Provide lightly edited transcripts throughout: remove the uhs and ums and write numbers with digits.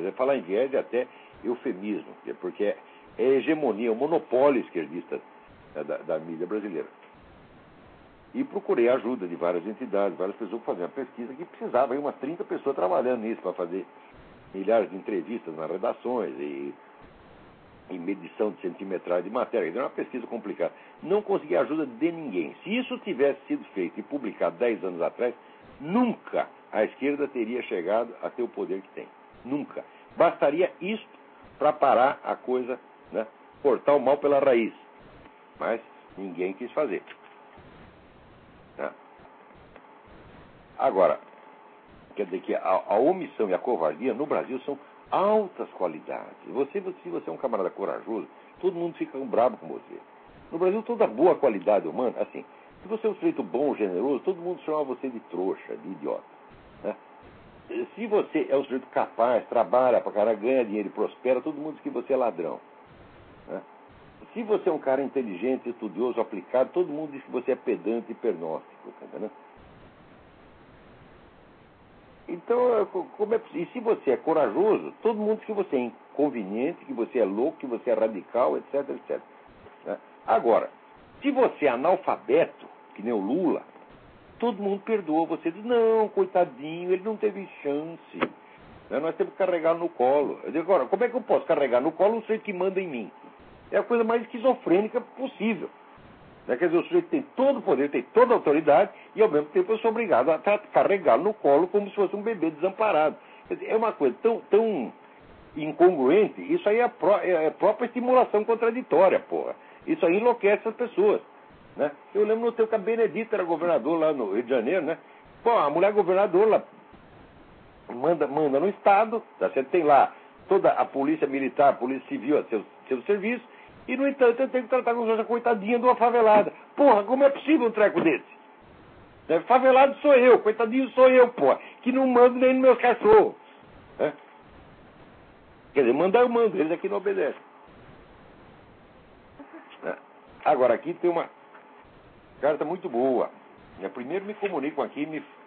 exemplo, falar em viés é até eufemismo, porque é hegemonia, o monopólio esquerdista da mídia brasileira. E procurei a ajuda de várias entidades, várias pessoas para fazer uma pesquisa que precisava, aí umas 30 pessoas trabalhando nisso, para fazer milhares de entrevistas nas redações e medição de centimetragem de matéria. Era uma pesquisa complicada. Não consegui a ajuda de ninguém. Se isso tivesse sido feito e publicado 10 anos atrás, nunca a esquerda teria chegado a ter o poder que tem. Nunca. Bastaria isto para parar a coisa, né? Cortar o mal pela raiz. Mas ninguém quis fazer. Tá? Agora, quer dizer que a omissão e a covardia no Brasil são altas qualidades. Se você é um camarada corajoso, todo mundo fica bravo com você. No Brasil, toda boa qualidade humana, assim, se você é um sujeito bom, generoso, todo mundo chama você de trouxa, de idiota. Né? Se você é um sujeito capaz, trabalha pra caralho, ganha dinheiro e prospera, todo mundo diz que você é ladrão. Né? Se você é um cara inteligente, estudioso, aplicado, todo mundo diz que você é pedante e pernóstico. Tá entendendo? Então, e se você é corajoso, todo mundo diz que você é inconveniente, que você é louco, que você é radical, etc, etc. Né? Agora, se você é analfabeto, que nem o Lula, todo mundo perdoa você. Diz, não, coitadinho, ele não teve chance. Né? Nós temos que carregar no colo. Eu digo, agora, como é que eu posso carregar no colo um sujeito que manda em mim? É a coisa mais esquizofrênica possível. Quer dizer, o sujeito tem todo o poder, tem toda a autoridade, e ao mesmo tempo eu sou obrigado a carregá-lo no colo como se fosse um bebê desamparado. Quer dizer, é uma coisa tão incongruente, isso aí é a própria estimulação contraditória, porra. Isso aí enlouquece as pessoas. Né? Eu lembro no tempo que a Benedita era governador lá no Rio de Janeiro, né? Pô, a mulher governadora manda no Estado, tá certo? Tem lá toda a polícia militar, a polícia civil a seu serviço, e, no entanto, eu tenho que tratar com essa coitadinha de uma favelada. Porra, como é possível um treco desse? Favelado sou eu, coitadinho sou eu, porra, que não mando nem nos meus cachorros. Né? Quer dizer, mandar eu mando, eles aqui não obedecem. Né? Agora, aqui tem uma carta muito boa. Primeiro me comunicam aqui,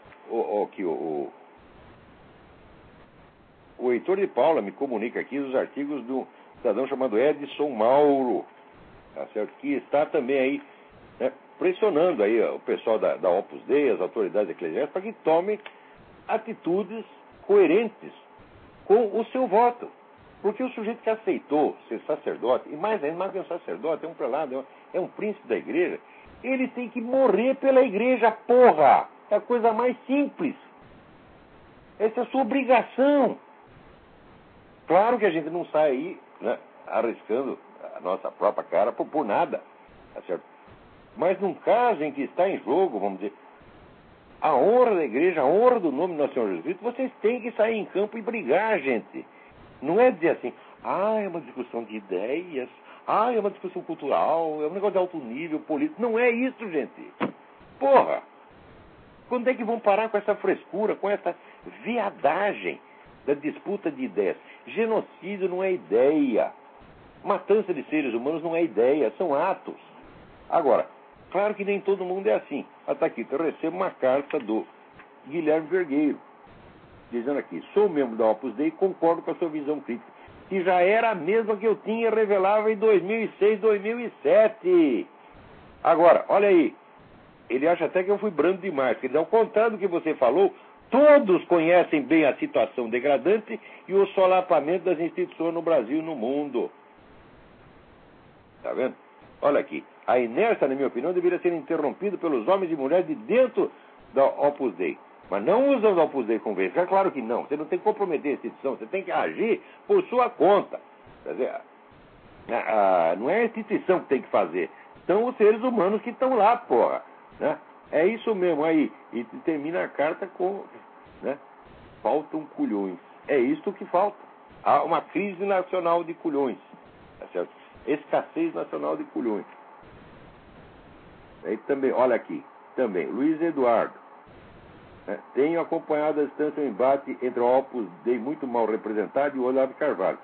o Heitor de Paula me comunica aqui os artigos do cidadão chamado Edson Mauro, tá certo? Que está também aí, né, pressionando aí o pessoal da Opus Dei, as autoridades eclesiásticas, para que tomem atitudes coerentes com o seu voto. Porque o sujeito que aceitou ser sacerdote, e mais que um sacerdote, é um prelado, é um príncipe da igreja, ele tem que morrer pela igreja, porra! É a coisa mais simples. Essa é a sua obrigação. Claro que a gente não sai aí, né, arriscando a nossa própria cara por nada, tá certo? Mas num caso em que está em jogo, vamos dizer, a honra da igreja, a honra do nome do nosso Senhor Jesus Cristo, vocês têm que sair em campo e brigar, gente. Não é dizer assim, é uma discussão de ideias, é uma discussão cultural, é um negócio de alto nível político. Não é isso, gente. Porra! Quando é que vão parar com essa frescura, com essa viadagem da disputa de ideias? Genocídio não é ideia. Matança de seres humanos não é ideia, são atos. Agora, claro que nem todo mundo é assim. Está aqui, eu recebo uma carta do Guilherme Vergueiro, dizendo aqui, sou membro da Opus Dei e concordo com a sua visão crítica, que já era a mesma que eu tinha revelado em 2006, 2007. Agora, olha aí, ele acha até que eu fui brando demais, quer dizer, ao contrário do que você falou, todos conhecem bem a situação degradante e o solapamento das instituições no Brasil e no mundo. Está vendo? Olha aqui. A inércia, na minha opinião, deveria ser interrompida pelos homens e mulheres de dentro da Opus Dei. Mas não usando a Opus Dei como vez. É claro que não. Você não tem que comprometer a instituição. Você tem que agir por sua conta. Quer dizer, não é a instituição que tem que fazer. São os seres humanos que estão lá, porra. Né? É isso mesmo aí. E termina a carta com, né, faltam culhões. É isto que falta. Há uma crise nacional de culhões. Tá certo? Escassez nacional de culhões. Aí também, olha aqui, também, Luiz Eduardo. Tenho acompanhado a distância o embate entre o Opus Dei muito mal representado e o Olavo de Carvalho.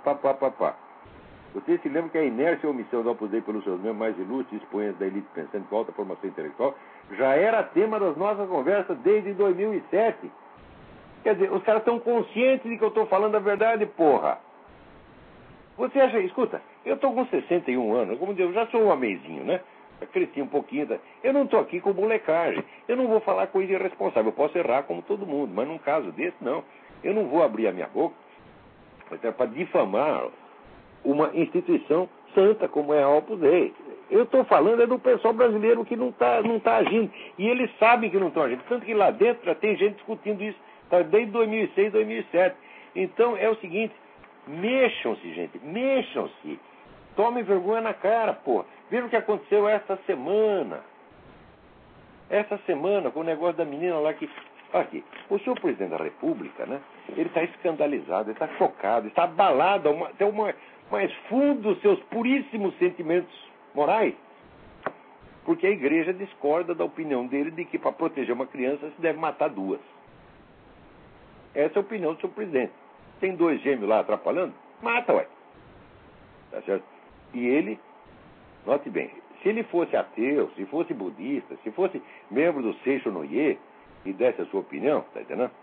Você se lembra que a inércia e a omissão da Opus Dei pelos seus membros mais ilustres, expoentes da elite pensante com alta formação intelectual, já era tema das nossas conversas desde 2007. Quer dizer, os caras estão conscientes de que eu estou falando a verdade, porra. Você acha, escuta, eu estou com 61 anos, como Deus, eu já sou um homenzinho, né? Eu cresci um pouquinho. Eu não estou aqui com molecagem. Eu não vou falar coisa irresponsável. Eu posso errar como todo mundo, mas num caso desse, não. Eu não vou abrir a minha boca para difamar uma instituição santa como é a Opus Dei. Eu estou falando do pessoal brasileiro que não tá agindo. E eles sabem que não estão agindo. Tanto que lá dentro já tem gente discutindo isso desde 2006, 2007. Então é o seguinte, mexam-se, gente, mexam-se. Tomem vergonha na cara, pô. Veja o que aconteceu essa semana. Essa semana, com o negócio da menina lá que... Aqui, o senhor presidente da República, né? Ele está escandalizado, ele está chocado, está abalado até o mais fundo dos seus puríssimos sentimentos morais. Porque a igreja discorda da opinião dele de que para proteger uma criança se deve matar duas. Essa é a opinião do senhor presidente. Tem 2 gêmeos lá atrapalhando? Mata, ué. Tá certo? E ele, note bem, se ele fosse ateu, se fosse budista, se fosse membro do Seixo Noye e desse a sua opinião, tá entendendo?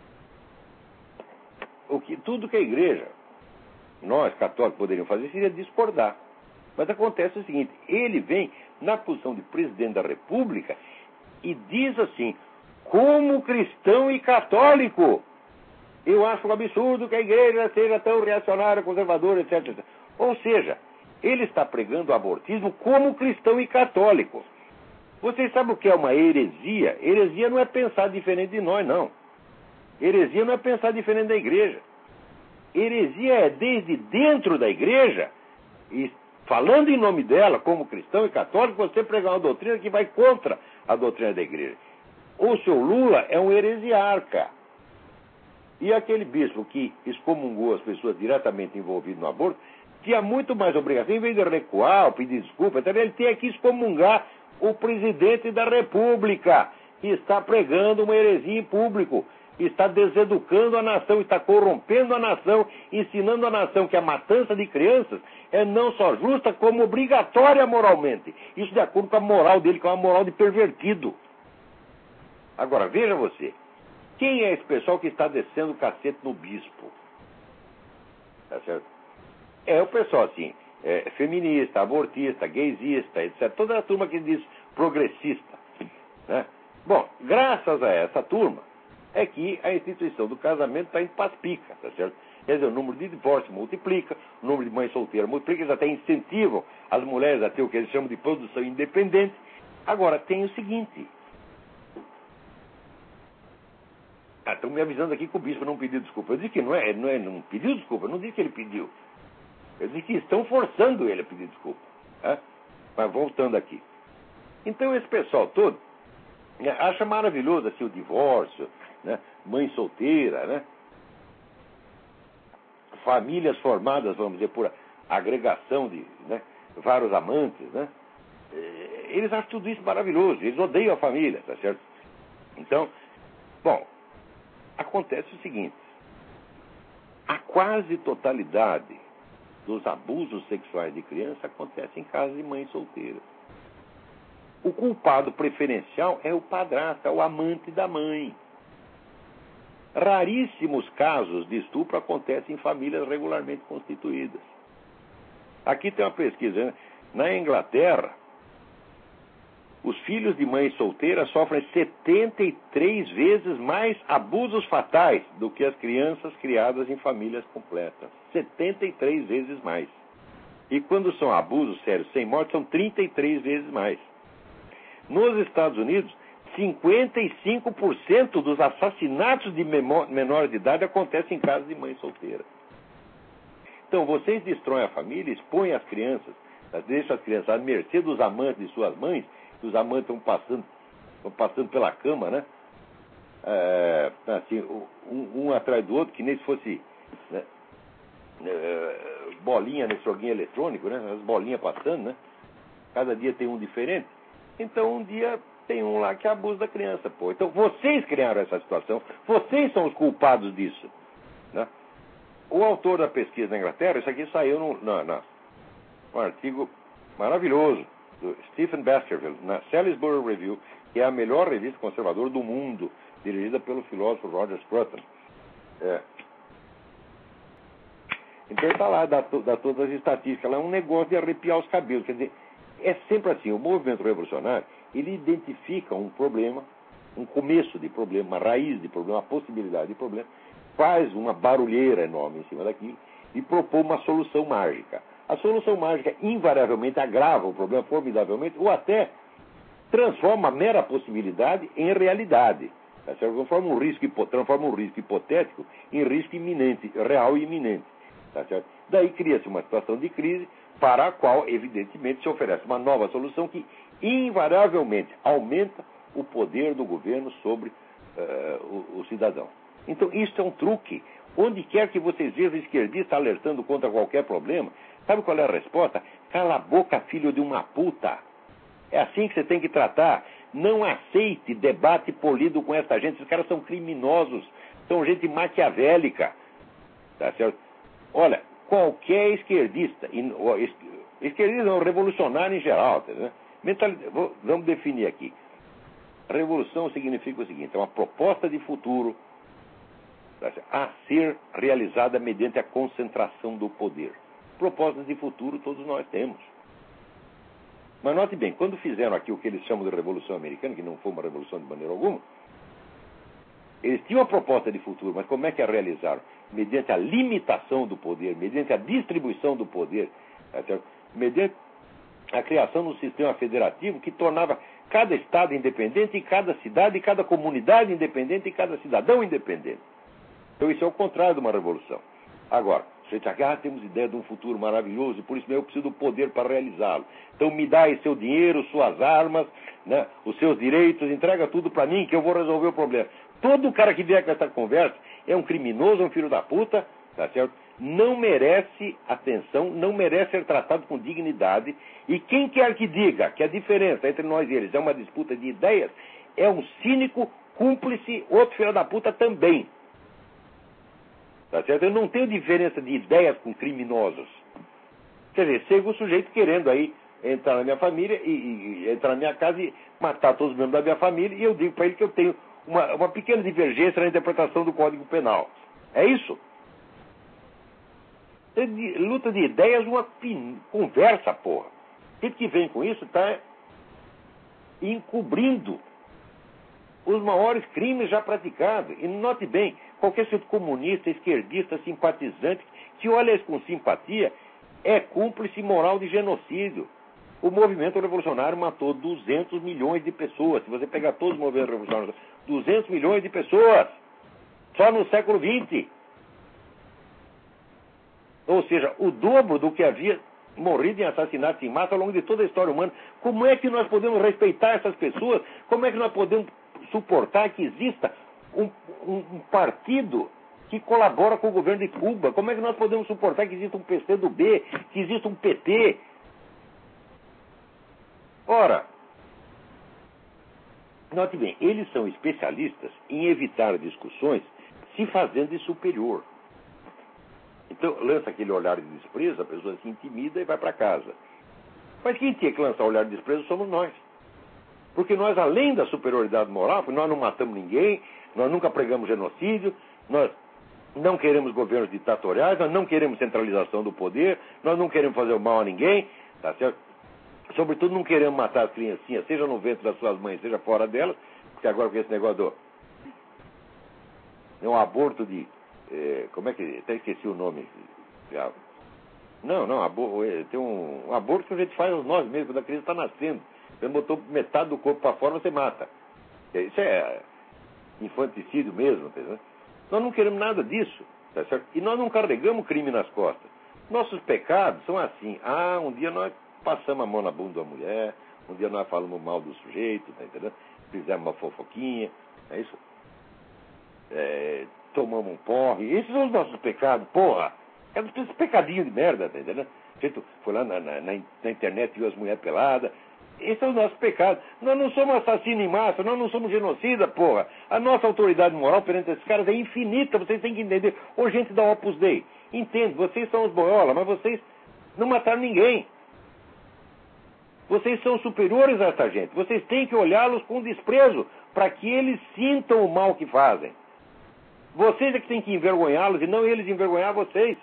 Tudo que a igreja, nós católicos poderíamos fazer seria discordar. Mas acontece o seguinte, ele vem na posição de presidente da República e diz assim, como cristão e católico, eu acho um absurdo que a igreja seja tão reacionária, conservadora, etc, etc. Ou seja, ele está pregando o abortismo como cristão e católico. Vocês sabem o que é uma heresia? Heresia não é pensar diferente de nós, não. Heresia não é pensar diferente da igreja. Heresia é desde dentro da igreja, e falando em nome dela, como cristão e católico, você pregar uma doutrina que vai contra a doutrina da igreja. O seu Lula é um heresiarca. E aquele bispo que excomungou as pessoas diretamente envolvidas no aborto, tinha muito mais obrigação, em vez de recuar ou pedir desculpa, também ele tinha que excomungar o presidente da República, que está pregando uma heresia em público, está deseducando a nação, está corrompendo a nação, ensinando a nação que a matança de crianças é não só justa, como obrigatória moralmente. Isso de acordo com a moral dele, que é uma moral de pervertido. Agora, veja você, quem é esse pessoal que está descendo o cacete no bispo? Tá certo? É o pessoal, assim, feminista, abortista, gaysista, etc. Toda a turma que diz progressista. Né? Bom, graças a essa turma, é que a instituição do casamento está em paspica, tá certo? Quer dizer, o número de divórcio multiplica, o número de mães solteiras multiplica, eles até incentivam as mulheres a ter o que eles chamam de produção independente. Agora, tem o seguinte... estão me avisando aqui que o bispo não pediu desculpa. Eu disse que não pediu desculpa, eu não disse que ele pediu. Eu disse que estão forçando ele a pedir desculpa. Né? Mas voltando aqui. Então esse pessoal todo acha maravilhoso assim, o divórcio, né? Mãe solteira, né? Famílias formadas, vamos dizer, por agregação de, né, vários amantes. Né? Eles acham tudo isso maravilhoso, eles odeiam a família, tá certo? Então, bom, acontece o seguinte, a quase totalidade dos abusos sexuais de criança acontece em casa de mães solteiras. O culpado preferencial é o padrasto, é o amante da mãe. Raríssimos casos de estupro acontecem em famílias regularmente constituídas. Aqui tem uma pesquisa, né? Na Inglaterra, os filhos de mães solteiras sofrem 73 vezes mais abusos fatais do que as crianças criadas em famílias completas. 73 vezes mais. E quando são abusos sérios sem morte, são 33 vezes mais. Nos Estados Unidos, 55% dos assassinatos de menores de idade acontecem em casas de mães solteiras. Então, vocês destroem a família, expõem as crianças, deixam as crianças à mercê dos amantes de suas mães, os amantes estão passando pela cama, né? Assim, um atrás do outro, que nem se fosse, né, bolinha nesse joguinho eletrônico, né? As bolinhas passando, né? Cada dia tem um diferente. Então, um dia tem um lá que abusa da criança, pô. Então, vocês criaram essa situação, vocês são os culpados disso, né? O autor da pesquisa na Inglaterra, isso aqui saiu num artigo maravilhoso, do Stephen Baskerville, na Salisbury Review, que é a melhor revista conservadora do mundo, dirigida pelo filósofo Roger Scruton. É. Então está lá, dá todas as estatísticas. Lá é um negócio de arrepiar os cabelos. Quer dizer, é sempre assim. O movimento revolucionário, ele identifica um problema, um começo de problema, uma raiz de problema, uma possibilidade de problema, faz uma barulheira enorme em cima daquilo e propõe uma solução mágica. A solução mágica invariavelmente agrava o problema formidavelmente ou até transforma a mera possibilidade em realidade. Tá certo? Transforma um risco hipotético em risco iminente, real e iminente. Tá certo? Daí cria-se uma situação de crise para a qual, evidentemente, se oferece uma nova solução que invariavelmente aumenta o poder do governo sobre o cidadão. Então, isso é um truque. Onde quer que vocês vejam esquerdista alertando contra qualquer problema, sabe qual é a resposta? Cala a boca, filho de uma puta. É assim que você tem que tratar. Não aceite debate polido com essa gente. Esses caras são criminosos, são gente maquiavélica. Tá certo? Olha, qualquer esquerdista, esquerdista não, revolucionário em geral, tá, né? Vamos definir aqui. Revolução significa o seguinte: é uma proposta de futuro a ser realizada mediante a concentração do poder. Propostas de futuro todos nós temos. Mas note bem, quando fizeram aqui o que eles chamam de Revolução Americana, que não foi uma revolução de maneira alguma, eles tinham uma proposta de futuro, mas como é que a realizaram? Mediante a limitação do poder, mediante a distribuição do poder, mediante a criação de um sistema federativo que tornava cada estado independente, e cada cidade, e cada comunidade independente, e cada cidadão independente. Então isso é o contrário de uma revolução. Agora, você diz, temos ideia de um futuro maravilhoso e por isso mesmo eu preciso do poder para realizá-lo. Então me dá aí seu dinheiro, suas armas, né, os seus direitos, entrega tudo para mim que eu vou resolver o problema. Todo cara que vier com essa conversa é um criminoso, um filho da puta, tá certo? Não merece atenção, não merece ser tratado com dignidade. E quem quer que diga que a diferença entre nós e eles é uma disputa de ideias, é um cínico, cúmplice, outro filho da puta também. Tá certo? Eu não tenho diferença de ideias com criminosos. Quer dizer, chega o sujeito querendo aí entrar na minha família e entrar na minha casa e matar todos os membros da minha família, e eu digo para ele que eu tenho uma pequena divergência na interpretação do Código Penal. É isso? Luta de ideias, uma conversa, porra. Quem que vem com isso está encobrindo os maiores crimes já praticados. E note bem, qualquer sujeito comunista, esquerdista, simpatizante, que olha isso com simpatia, é cúmplice moral de genocídio. O movimento revolucionário matou 200 milhões de pessoas. Se você pegar todos os movimentos revolucionários, 200 milhões de pessoas. Só no século XX. Ou seja, o dobro do que havia morrido em assassinatos em massa ao longo de toda a história humana. Como é que nós podemos respeitar essas pessoas? Como é que nós podemos suportar que exista um partido que colabora com o governo de Cuba? Como é que nós podemos suportar que exista um PCdoB, que exista um PT? Ora, note bem, eles são especialistas em evitar discussões se fazendo de superior. Então, lança aquele olhar de desprezo, a pessoa se intimida e vai para casa. Mas quem tinha que lançar o olhar de desprezo somos nós. Porque nós, além da superioridade moral, nós não matamos ninguém, nós nunca pregamos genocídio, nós não queremos governos ditatoriais, nós não queremos centralização do poder, nós não queremos fazer o mal a ninguém, tá certo? Sobretudo não queremos matar as criancinhas, seja no ventre das suas mães, seja fora delas, porque agora com esse negócio é um aborto de... como é que... Até esqueci o nome. Não, tem um aborto que a gente faz nós mesmos, quando a criança está nascendo. Você botou metade do corpo para fora, você mata. Isso é infanticídio mesmo, entendeu? Nós não queremos nada disso, tá certo? E nós não carregamos crime nas costas. Nossos pecados são assim. Um dia nós passamos a mão na bunda da mulher, um dia nós falamos mal do sujeito, tá entendendo? Fizemos uma fofoquinha, é isso? Tomamos um porre. Esses são os nossos pecados, porra. É uns pecadinhos de merda, tá entendendo? O sujeito foi lá na internet e viu as mulheres peladas. Esses são os nossos pecados. Nós não somos assassinos em massa, nós não somos genocida, porra. A nossa autoridade moral perante esses caras é infinita, vocês têm que entender. Ô, gente da Opus Dei, entende, vocês são os boiola, mas vocês não mataram ninguém. Vocês são superiores a essa gente. Vocês têm que olhá-los com desprezo para que eles sintam o mal que fazem. Vocês é que têm que envergonhá-los e não eles envergonhar vocês.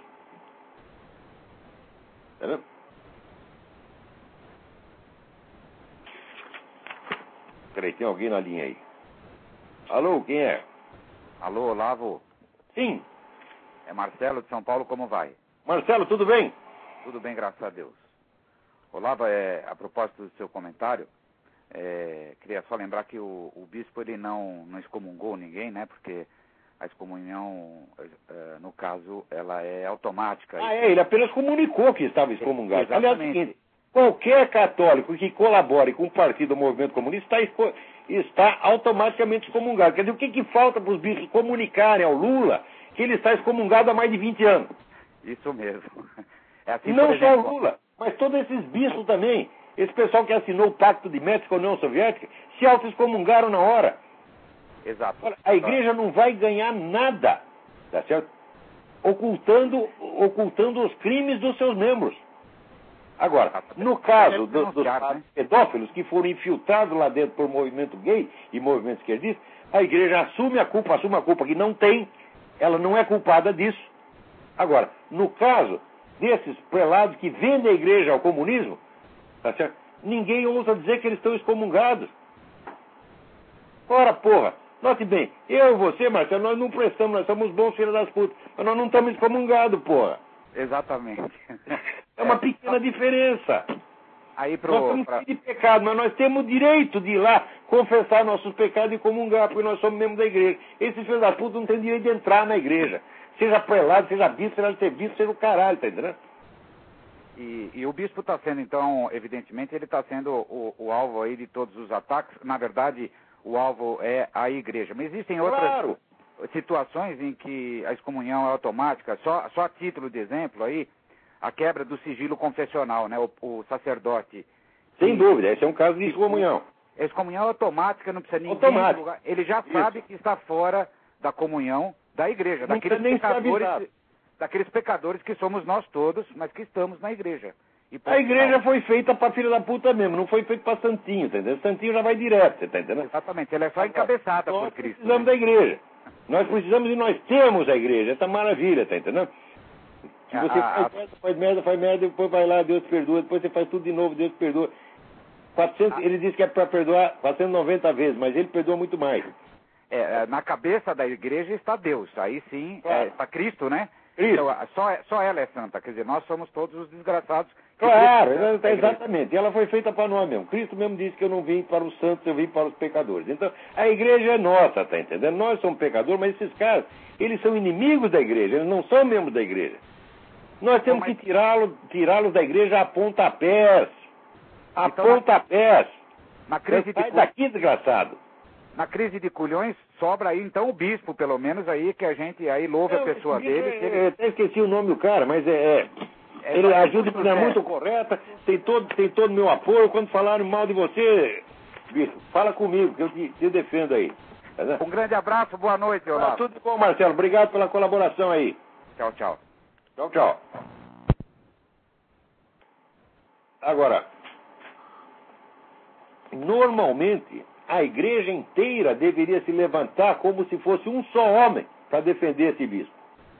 Entendeu? Peraí, tem alguém na linha aí. Alô, quem é? Alô, Olavo? Sim. É Marcelo de São Paulo, como vai? Marcelo, tudo bem? Tudo bem, graças a Deus. Olavo, a propósito do seu comentário, queria só lembrar que o bispo ele não excomungou ninguém, né? Porque a excomunhão, no caso, ela é automática. Ele apenas comunicou que estava excomungado. Exatamente. Aliás, é o seguinte, qualquer católico que colabore com o partido do movimento comunista está automaticamente excomungado. Quer dizer, o que falta para os bispos comunicarem ao Lula que ele está excomungado há mais de 20 anos? Isso mesmo. É assim, não por exemplo, só o Lula, mas todos esses bispos também. Esse pessoal que assinou o Pacto de Metz com a União Soviética se auto-excomungaram na hora. Exato. A igreja não vai ganhar nada, tá certo? Ocultando os crimes dos seus membros. Agora, no caso dos pedófilos que foram infiltrados lá dentro por movimento gay e movimento esquerdista, a igreja assume a culpa que não tem, ela não é culpada disso. Agora, no caso desses prelados que vendem a igreja ao comunismo, tá certo? Ninguém ousa dizer que eles estão excomungados. Ora, porra, note bem, eu e você, Marcelo, nós não prestamos, nós somos bons filhos das putas, mas nós não estamos excomungados, porra. Exatamente. É uma pequena diferença. Nós estamos cheios de pecado, mas nós temos o direito de ir lá confessar nossos pecados e comungar, porque nós somos membros da igreja. Esses filhos da puta não têm direito de entrar na igreja. Seja prelado, seja bispo, seja serviço, seja o caralho, tá entendendo? E o bispo está sendo, então, evidentemente, ele está sendo o alvo aí de todos os ataques. Na verdade, o alvo é a igreja. Mas existem outras situações em que a excomunhão é automática. Só a título de exemplo aí, a quebra do sigilo confessional, né? O sacerdote. Sem dúvida, esse é um caso de excomunhão. A excomunhão é automática, não precisa ninguém divulgar. Ele já sabe que está fora da comunhão da igreja, daqueles pecadores que somos nós todos, mas que estamos na igreja. A igreja foi feita para filha da puta mesmo, não foi feita para santinho, tá entendendo? Santinho já vai direto, você tá entendendo? Exatamente, ela é só encabeçada por Cristo. Nós precisamos da igreja. Nós precisamos e nós temos a igreja, essa maravilha, tá entendendo? Se você faz merda, depois vai lá, Deus te perdoa, depois você faz tudo de novo, Deus te perdoa. Ele disse que é para perdoar 490 vezes, mas ele perdoa muito mais. Na cabeça da igreja está Deus, aí sim, está Cristo, né? Cristo. Então, só ela é santa, quer dizer, nós somos todos os desgraçados. Claro, exatamente, e ela foi feita para nós mesmo. Cristo mesmo disse que eu não vim para os santos, eu vim para os pecadores. Então, a igreja é nossa, tá entendendo? Nós somos pecadores, mas esses caras, eles são inimigos da igreja, eles não são membros da igreja. Nós temos que tirá-los da igreja a pontapés. Pontapés. Na crise sai daqui, desgraçado. Na crise de culhões, sobra aí, então, o bispo, pelo menos, aí, que a gente aí louve a pessoa dele. Eu até esqueci o nome do cara, mas ele ajuda de maneira muito correta, tem todo o meu apoio. Quando falarem mal de você, bispo, fala comigo, que eu te defendo aí. Um grande abraço, boa noite, Olavo. Tudo bom, Marcelo, obrigado pela colaboração aí. Tchau, tchau. Tchau, tchau. Agora, normalmente, a igreja inteira deveria se levantar como se fosse um só homem para defender esse bispo.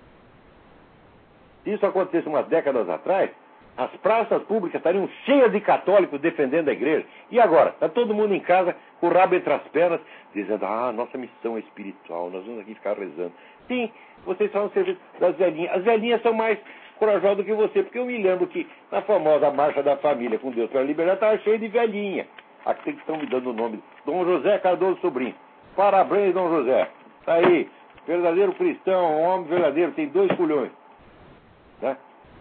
Se isso acontecesse umas décadas atrás, as praças públicas estariam cheias de católicos defendendo a igreja. E agora? Está todo mundo em casa, com o rabo entre as pernas, dizendo, nossa missão é espiritual, nós vamos aqui ficar rezando. Sim, vocês falam serviço das velhinhas. As velhinhas são mais corajosas do que você, porque eu me lembro que na famosa Marcha da Família com Deus para a Liberdade estava cheio de velhinha. Aqui que estão me dando o nome. Dom José Cardoso Sobrinho. Parabéns, Dom José. Está aí. Verdadeiro cristão, um homem verdadeiro, tem 2 culhões. Né?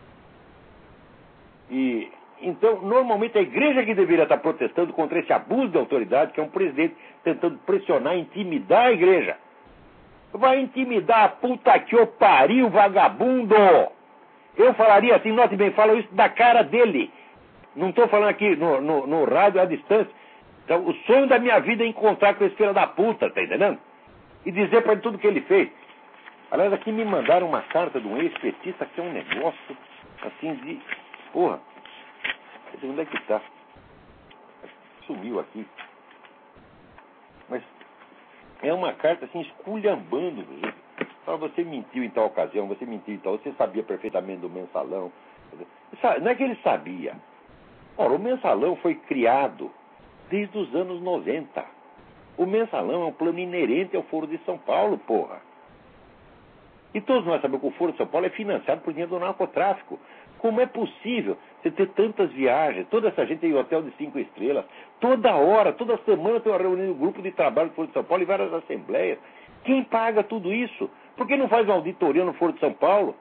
E então, normalmente a igreja que deveria estar protestando contra esse abuso de autoridade, que é um presidente tentando pressionar, intimidar a igreja. Vai intimidar a puta que o pariu, vagabundo! Eu falaria assim, note bem, falo isso da cara dele. Não estou falando aqui no rádio à distância. Então, o sonho da minha vida é encontrar com esse filho da puta, tá entendendo? E dizer para ele tudo o que ele fez. Aliás, aqui me mandaram uma carta de um ex-petista que é um negócio assim de... Porra, onde é que tá? Sumiu aqui. Mas é uma carta assim esculhambando. você mentiu em tal ocasião, você mentiu em tal, você sabia perfeitamente do mensalão. Não é que ele sabia. Ora, o mensalão foi criado desde os anos 90. O mensalão é um plano inerente ao Foro de São Paulo, porra. E todos nós sabemos que o Foro de São Paulo é financiado por dinheiro do narcotráfico. Como é possível você ter tantas viagens, toda essa gente em hotel de 5 estrelas, toda hora, toda semana tem uma reunião do grupo de trabalho do Foro de São Paulo e várias assembleias. Quem paga tudo isso? Por que não faz uma auditoria no Foro de São Paulo?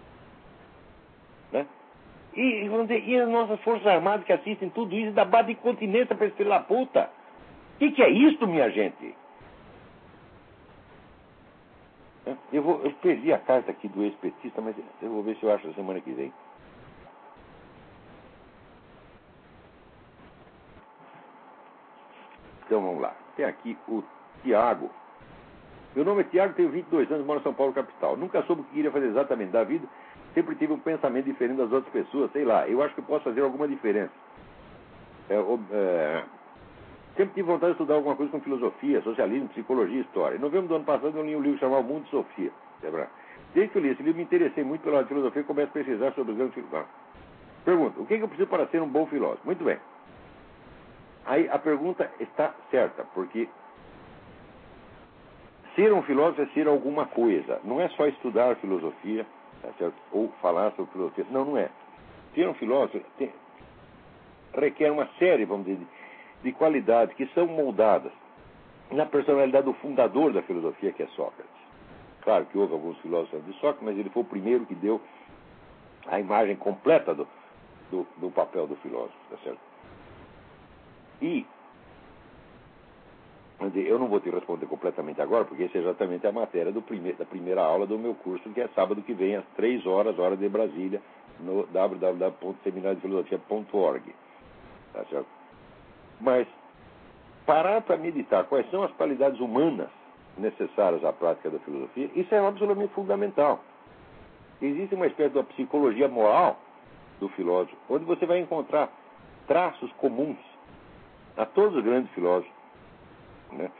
Né? E as nossas Forças Armadas que assistem tudo isso, da base de continência para esse filho da puta? O que é isso, minha gente? Eu perdi a carta aqui do ex-petista, mas eu vou ver se eu acho a semana que vem. Então vamos lá. Tem aqui o Tiago. Meu nome é Tiago, tenho 22 anos, moro em São Paulo, capital. Nunca soube o que queria fazer exatamente da vida. Sempre tive um pensamento diferente das outras pessoas. Sei lá, eu acho que posso fazer alguma diferença. Sempre tive vontade de estudar alguma coisa com filosofia, socialismo, psicologia e história. Em novembro do ano passado eu li um livro chamado Mundo de Sofia. Desde que eu li esse livro, me interessei muito pela filosofia e começo a pesquisar sobre os grandes filósofos. Pergunta, o que eu preciso para ser um bom filósofo? Muito bem. Aí a pergunta está certa, porque ser um filósofo é ser alguma coisa. Não é só estudar filosofia, tá certo? Ou falar sobre filosofia. Não, não é. Ser um filósofo requer uma série, vamos dizer, de qualidades que são moldadas na personalidade do fundador da filosofia, que é Sócrates. Claro que houve alguns filósofos de Sócrates, mas ele foi o primeiro que deu a imagem completa do papel do filósofo, tá certo? E eu não vou te responder completamente agora, porque essa é exatamente a matéria da primeira aula do meu curso, que é sábado que vem, às 3 horas, hora de Brasília, no www.seminariodefilosofia.org. Tá certo? Mas parar para meditar quais são as qualidades humanas necessárias à prática da filosofia, isso é absolutamente fundamental. Existe uma espécie de psicologia moral do filósofo, onde você vai encontrar traços comuns a todos os grandes filósofos. Né?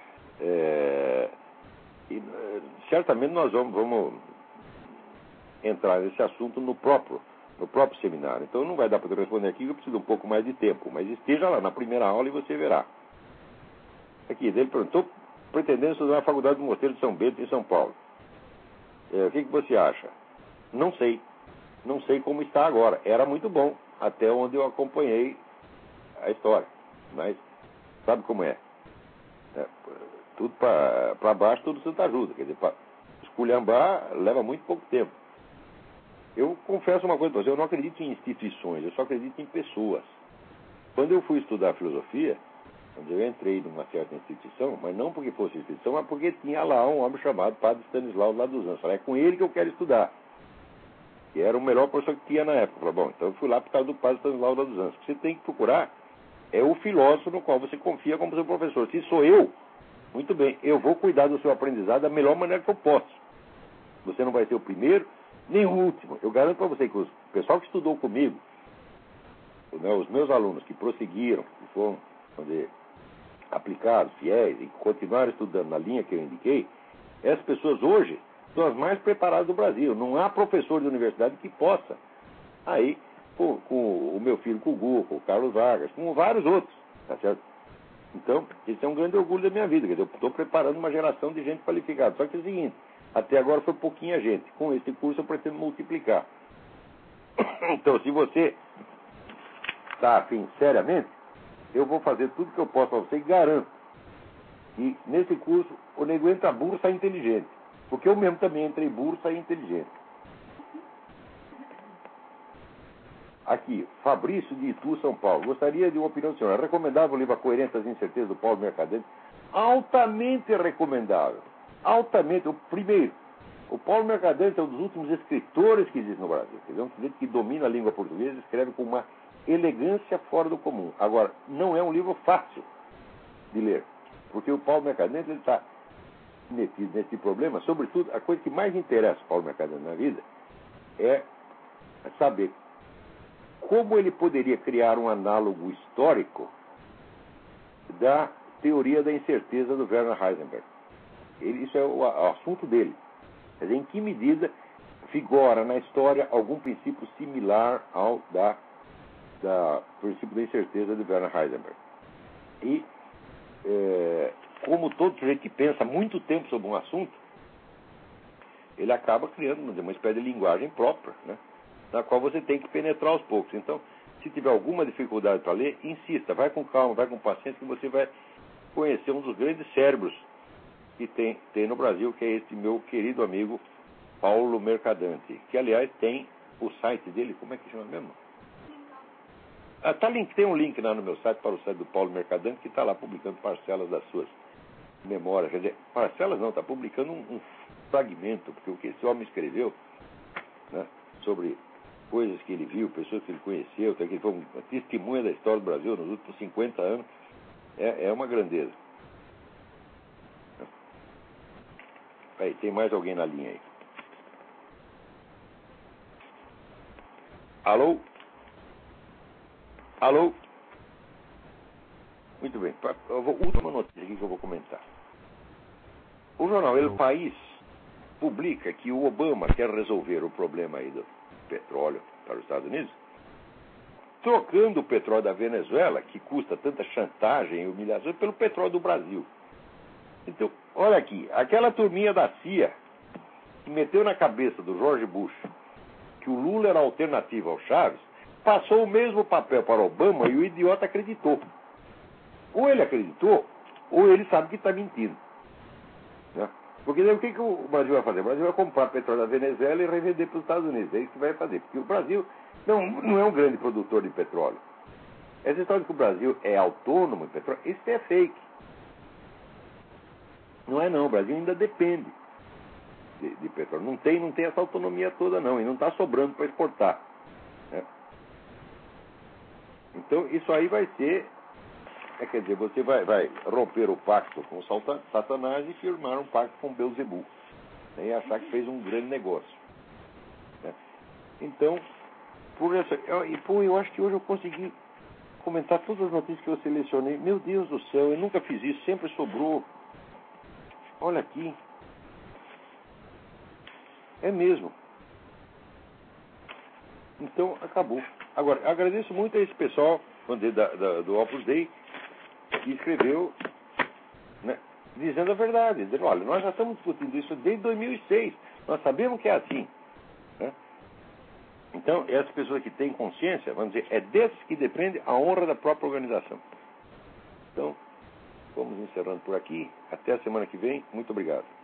Certamente nós vamos entrar nesse assunto no próprio seminário. Então não vai dar para eu responder aqui, eu preciso de um pouco mais de tempo, mas esteja lá na primeira aula e você verá. Aqui, ele perguntou, pretendendo estudar na Faculdade do Mosteiro de São Bento, em São Paulo. O que você acha? Não sei. Não sei como está agora. Era muito bom, até onde eu acompanhei a história. Mas sabe como é? Tudo para baixo, tudo Santa ajuda. Quer dizer, para esculhambar leva muito pouco tempo. Eu confesso uma coisa para você, eu não acredito em instituições, eu só acredito em pessoas. Quando eu fui estudar filosofia, eu entrei numa certa instituição, mas não porque fosse instituição, mas porque tinha lá um homem chamado Padre Stanislau lá dos Anjos. É com ele que eu quero estudar. Que era o melhor professor que tinha na época. Eu falei, bom, então eu fui lá por causa do Padre Stanislau lá dos Anjos. O que você tem que procurar é o filósofo no qual você confia como seu professor. Se sou eu, muito bem, eu vou cuidar do seu aprendizado da melhor maneira que eu posso. Você não vai ser o primeiro, nem o último. Eu garanto para você que o pessoal que estudou comigo, os meus alunos que prosseguiram, que foram, vamos dizer, aplicados, fiéis, e continuaram estudando na linha que eu indiquei, essas pessoas hoje são as mais preparadas do Brasil. Não há professor de universidade que possa. Aí, com o meu filho Cugu, com o Carlos Vargas, com vários outros, tá certo? Então, isso é um grande orgulho da minha vida. Quer dizer, eu estou preparando uma geração de gente qualificada. Só que é o seguinte, até agora foi pouquinha gente. Com esse curso eu pretendo multiplicar. Então, se você está afim seriamente, eu vou fazer tudo que eu posso para você e garanto. E nesse curso, o nego entra burro e sai inteligente. Porque eu mesmo também entrei burro e saí inteligente. Aqui, Fabrício de Itu, São Paulo. Gostaria de uma opinião do senhor. É recomendável o livro A Coerência das Incertezas do Paulo Mercadante? Altamente recomendável. Altamente. Primeiro, o Paulo Mercadante é um dos últimos escritores que existe no Brasil. Ele é um sujeito que domina a língua portuguesa e escreve com uma elegância fora do comum. Agora, não é um livro fácil de ler. Porque o Paulo Mercadante está metido nesse problema. Sobretudo, a coisa que mais interessa o Paulo Mercadante na vida é saber como ele poderia criar um análogo histórico da teoria da incerteza do Werner Heisenberg. Isso é o assunto dele. Quer dizer, em que medida vigora na história algum princípio similar ao da princípio da incerteza de Werner Heisenberg. E, como todo sujeito que pensa muito tempo sobre um assunto, ele acaba criando uma espécie de linguagem própria, né, na qual você tem que penetrar aos poucos. Então, se tiver alguma dificuldade para ler, insista, vai com calma, vai com paciência, que você vai conhecer um dos grandes cérebros que tem no Brasil, que é esse meu querido amigo Paulo Mercadante, que, aliás, tem o site dele, como é que chama mesmo? Tem um link lá no meu site para o site do Paulo Mercadante, que está lá publicando parcelas das suas memórias. Quer dizer, parcelas não, está publicando um fragmento, porque o que esse homem escreveu, né, sobre coisas que ele viu, pessoas que ele conheceu, que ele foi uma testemunha da história do Brasil nos últimos 50 anos, é uma grandeza. Aí, tem mais alguém na linha aí? Alô? Alô? Muito bem. Última notícia aqui que eu vou comentar. O jornal El País publica que o Obama quer resolver o problema aí do petróleo para os Estados Unidos, trocando o petróleo da Venezuela, que custa tanta chantagem e humilhação, pelo petróleo do Brasil. Então, olha aqui, aquela turminha da CIA que meteu na cabeça do George Bush que o Lula era a alternativa ao Chaves, passou o mesmo papel para Obama e o idiota acreditou. Ou ele acreditou, ou ele sabe que está mentindo. Né? Porque daí o que o Brasil vai fazer? O Brasil vai comprar petróleo da Venezuela e revender para os Estados Unidos. É isso que vai fazer. Porque o Brasil não é um grande produtor de petróleo. Essa história de que o Brasil é autônomo em petróleo, isso é fake. Não é não, o Brasil ainda depende de petróleo. Não tem essa autonomia toda não, e não está sobrando para exportar. Né? Então isso aí vai ser, quer dizer, você vai romper o pacto com o Satanás e firmar um pacto com Beelzebub, né? E achar que fez um grande negócio. Né? Então, eu acho que hoje eu consegui comentar todas as notícias que eu selecionei. Meu Deus do céu, eu nunca fiz isso, sempre sobrou. Olha aqui. É mesmo. Então, acabou. Agora, agradeço muito a esse pessoal do Opus Dei que escreveu, né, dizendo a verdade. Dizendo, olha, nós já estamos discutindo isso desde 2006. Nós sabemos que é assim. Né? Então, essas pessoas que têm consciência, vamos dizer, é desses que depende a honra da própria organização. Então, vamos encerrando por aqui. Até a semana que vem. Muito obrigado.